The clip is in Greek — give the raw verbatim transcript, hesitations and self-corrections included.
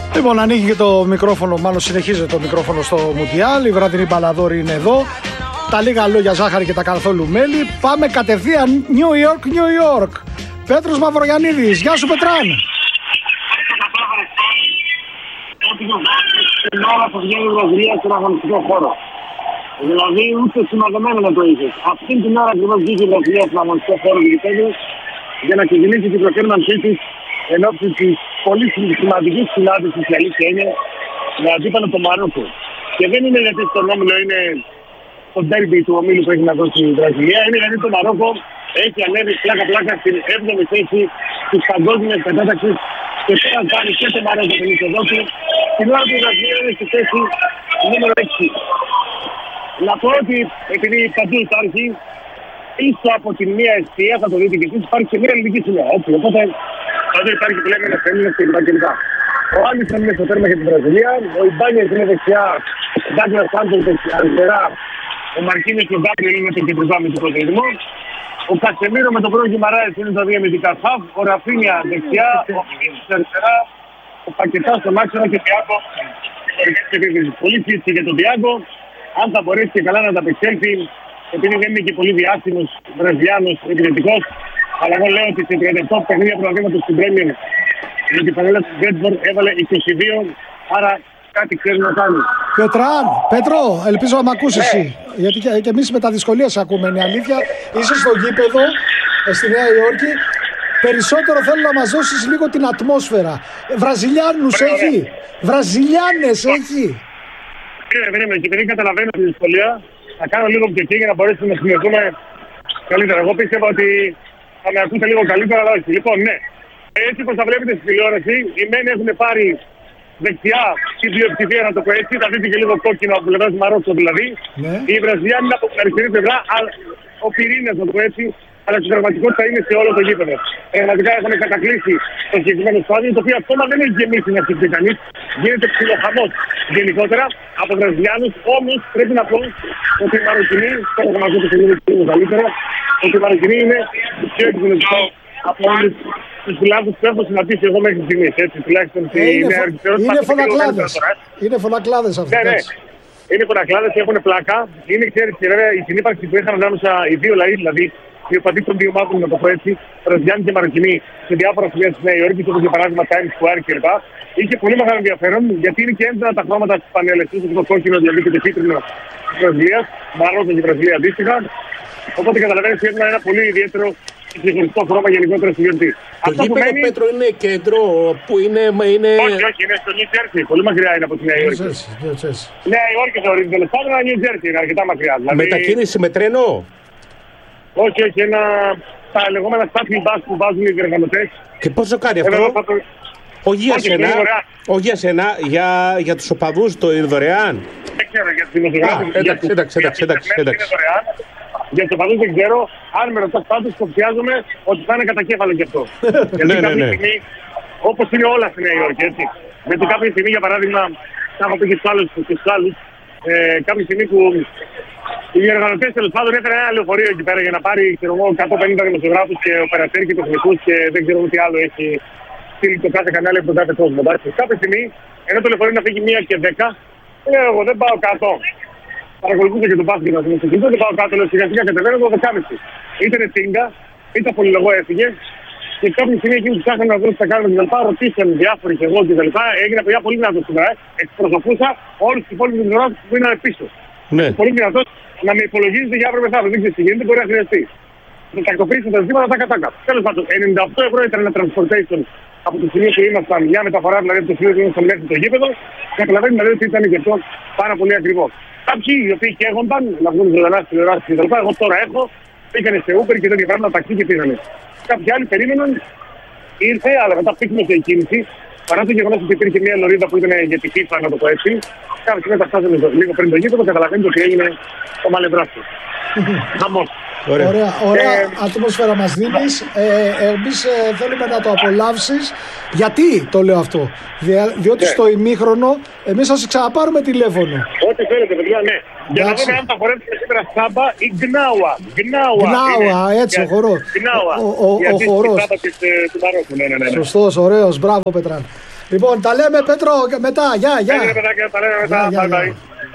Λοιπόν, ανοίγει και το μικρόφωνο, μάλλον συνεχίζεται το μικρόφωνο στο Μουντιάλ. Η βραδινή μπαλαδόρη είναι εδώ. Τα λίγα λόγια ζάχαρη και τα καθόλου μέλι. Πάμε κατευθείαν New York, New York. Πέτρος Μαυρογιαννίδης. Γεια σου, Πετράν. Την ώρα που βγαίνει η Βραζιλία στον αγωνιστικό χώρο. Δηλαδή ούτε σημαδεμένο να το είχες. Αυτή την ώρα ακριβώς βγήκε η Βραζιλία στον αγωνιστικό χώρο του γηπέδου για να ξεκινήσει την προκέρμανσή της εν ώψη της πολύ σημαντικής συνάντησης, η αλήθεια είναι, με αντίπαλο το Μαρόκο. Και δεν είναι γιατί στον όμιλο είναι το ντέρμπι του ομίλου που έχει να δώσει η Βραζιλία, είναι γιατί το Μαρόκο έχει ανέβει πλάκα-πλάκα στην έβδομη θέση της παγκόσμιας κατάταξης και τώρα κάνει και το Μαρόκο την είσοδό του. Την ώρα που η Βραζιλία είναι στη θέση νούμερο έξι. Να πω ότι επειδή παντού υπάρχει, πίσω από την μία αιστεία, θα το δείτε και εσείς, υπάρχει και μία ελληνική σημαία. Έτσι, οπότε εδώ υπάρχει που λέμε ένας Έλληνας και λοιπά. Ο Άλισον είναι στο τέρμα για την Βραζιλία, ο Ιμπάνιες είναι δεξιά, ο Ντάγκλας Σάντος αριστερά, ο Μαρκίνες και ο Γκάμπριελ είναι το κεντρικό αμυντικό τριγμό. Ο Κασεμίρο με τον πρώτο Γιμαράες είναι τα δύο αμυντικά χαφ, ο Ραφίνια δεξιά, ο Μινίσης αριστερά, ο Πακετάς στον άξονα και ο Τιάγκο. Πολύ πίστη για τον Τιάγκο, αν θα μπορέσει και καλά να τα απεξέλθει, επειδή δεν είναι και πολύ διάσημος Βραζιλιάνος επιθετικός, αλλά εγώ λέω ότι σε τριάντα οκτώ παιχνίδια πρωταθλήματος στην Πρέμιερ με την πανέλα του Γκέντφορντ έβαλε είκοσι δύο, άρα κάτι ξέρει να κάνει. Πετράν, Πέτρο, ελπίζω να μ' ακούσεις ναι. εσύ. Γιατί και, και εμείς με τα δυσκολία σε ακούμε, είναι αλήθεια. Είσαι στο γήπεδο στη Νέα Υόρκη. Περισσότερο θέλω να μας δώσεις λίγο την ατμόσφαιρα. Βραζιλιάνους έχει. Βραζιλιάνες έχει. Κύριε, δεν είμαι και επειδή καταλαβαίνω τη δυσκολία, θα κάνω λίγο πιο εκεί για να μπορέσουμε να συνεχίσουμε καλύτερα. Εγώ πίστευα ότι θα με ακούτε λίγο καλύτερα, αλλά όχι. Λοιπόν, ναι. Έτσι όπως θα βλέπετε στη τηλεόραση, οι μένοι έχουν πάρει δεξιά την πλειοψηφία, να το πω έτσι. Θα δείτε και λίγο κόκκινο από πλευρά του Μαρόκο δηλαδή. Ναι. Οι Βραζιλιάνοι είναι από την αριστερή πλευρά, ο πυρήνας, να το πω έτσι. Αλλά στην πραγματικότητα είναι σε όλο το γήπεδο. Πραγματικά έχουν κατακλείσει το συγκεκριμένο στάδιο, το οποίο ακόμα δεν έχει γεμίσει να ψηφίσει κανείς. Γίνεται ψιλοχαμός γενικότερα από Βραζιλιάνους. Όμως πρέπει να πω ότι οι Μαροκινοί, τώρα θα μας δείτε σε λίγο καλύτερα, ότι οι Μαροκινοί είναι πιο εκδηλωτικοί από όλους τους φιλάθλους που έχω συναντήσει εγώ μέχρι στιγμής. Έτσι, τουλάχιστον στη Νέα Υόρκη. Είναι φωνακλάδες. Είναι φωνακλάδες αυτές. Ναι, ναι. Είναι φωνακλάδες, έχουν πλάκα. Είναι, ξέρεις, και βέβαια η συνύπαρξη που είχαν ανάμεσα οι δύο λαοί, δηλαδή οι οπαδοί των δύο ομάδων, να το πω έτσι, Βραζιλιάνοι και Μαροκινοί, σε διάφορα σημεία της Νέα Υόρκης, όπως για παράδειγμα Times Square κλπ. Είχε πολύ μεγάλο ενδιαφέρον, γιατί είναι και έντονα τα χρώματα στις πανέλες, το κόκκινο δηλαδή και το κίτρινο της Βραζιλίας, Μαρόκο και Βραζιλία αντίστοιχα. Οπότε καταλαβαίνετε ότι είναι ένα πολύ ιδιαίτερο και ξεχωριστό χρώμα γενικότερα στη γιορτή. Το γήπεδο, μένει... Πέτρο, είναι κέντρο που είναι... είναι... Όχι, όχι, είναι στο Νιου Τζέρσι. Πολύ μακριά είναι από τη Νέα Υόρκη. Νέα Υόρκη θεωρείται τέλος πάντων, αλλά Νιου Τζέρσι είναι αρκετά μακριά. Δηλαδή... Μετακίνηση με τρένο. Όχι, όχι, ένα... τα λεγόμενα shuttle bus που βάζουν οι διοργανωτές. Και πόσο κάνει αυτό? Ε, το... Όχι για σένα, όχι για σένα, για, για τους οπαδούς το είναι δωρεάν. Δεν ξέρω για τους δημοσιογράφους. Εντάξει, εντάξει, εντάξει, εντάξει. Για τους οπαδούς δεν ξέρω. Αν με ρωτάς πάντως, υποψιάζομαι ότι θα είναι κατά κέφαλο κι αυτό. Γιατί ναι, κάποια ναι, ναι. στιγμή, όπως είναι όλα στη Νέα Υόρκη, έτσι. Γιατί κάποια στιγμή, για παράδειγμα, θα έχω πει και στους άλλους, και στους άλλους ε, κάποια στιγμή που οι διοργανωτές τέλος πάντων έφεραν ένα λεωφορείο εκεί πέρα για να πάρει εκατόν πενήντα δημοσιογράφους και οπερατέρ και τεχνικούς και δεν ξέρω τι άλλο έχει στείλει το κάθε κανάλι από τον κάθε κόσμο. Εντάξει. Κάποια στιγμή, ενώ το λεωφορείο να φύγει μία και δέκα, λέω εγώ δεν πάω κάτω. Παρακολουθούσα και τον μπάσκετ να θυμίσω. Δεν πάω κάτω, λέω σιγά σιγά κατεβαίνω το δεκάμιση. Ήτανε τίνγκα, ήταν πολυλογό έφυγε. Και κάποια στιγμή εκεί που ψάχναμε να δούμε τι θα κάνουμε και τα λοιπά, ρωτήσαν διάφοροι και εγώ και τα λοιπά. Έγινα παιδιά πολύ δυνατό σήμερα. Εκπροσωπούσα όλους τους υπόλοιπους δημοσιογράφους που είναι πίσω. Ναι. Πολύ δυνατό να με υπολογίζετε για αύριο μεθαύριο. Δεν ξέρει τι γίνεται, μπορεί να χρειαστεί. Να τακτοποιήσουν τα ζητήματα τα κατάκα. Τέλος πάντων, ενενήντα οκτώ ευρώ ήταν ένα transportation από το σημείο που ήμασταν, μια μεταφορά δηλαδή από το σημείο που ήμασταν μέχρι το γήπεδο. Καταλαβαίνετε δηλαδή ότι ήταν και αυτό πάρα πολύ ακριβό. Κάποιοι οι οποίοι καίγονταν να βγουν ζωντανά στην τηλεόραση και τα λοιπά, εγώ τώρα έχω, πήγανε σε Uber και τέτοια πράγματα, ταξί και πήγανε. Κάποιοι άλλοι περίμεναν, ήρθε, αλλά μετά πήκνωσε η κίνηση. Παρά το γεγονός ότι υπήρχε μια λωρίδα που ήταν για τη FIFA, να το πω έτσι, κάποια στιγμή τα φτάσαμε λίγο πριν το γήπεδο, καταλαβαίνετε ότι έγινε το μαλευράσιο. Χαμός. Ωραία, ωραία, ωραία ε, ατμόσφαιρα μας δίνεις. Ε, εμείς ε, θέλουμε να το απολαύσεις. Γιατί το λέω αυτό? Δια, διότι ναι. στο ημίχρονο εμείς θα σε ξαναπάρουμε τηλέφωνο. Ό,τι θέλετε, παιδιά, ναι. Για να δούμε αν θα χορέψουμε σήμερα Σάμπα ή Γκνάουα. Γκνάουα, Γκνάουα έτσι ο χορός. Γκνάουα. Ο, ο, ο χορός. Του Μαρόκου, ναι, ναι, ναι. Σωστός, ωραίος, μπράβο Πετράν. Λοιπόν, τα λέμε Πέτρο μετά. Γεια, γεια. Έγινε παιδάκια, τα λέμε μετά. Γεια, γεια, Bye γεια. bye.